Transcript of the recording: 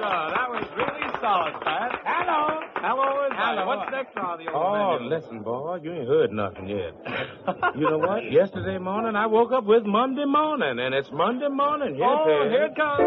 That was really solid, Pat. Hello. Hello, everybody. Hello. What's next on the old Oh, menu? listen, boy, you ain't heard nothing yet. You know what? Yesterday morning, I woke up with Monday morning, and it's Monday morning. Oh, here it comes.